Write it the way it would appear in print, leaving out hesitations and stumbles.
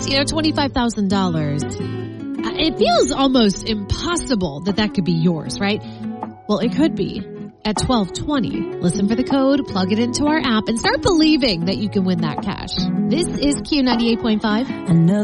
$25,000. It feels almost impossible that could be yours, right? Well, it could be. At 12:20, listen for the code, plug it into our app, and start believing that you can win that cash. This is Q98.5.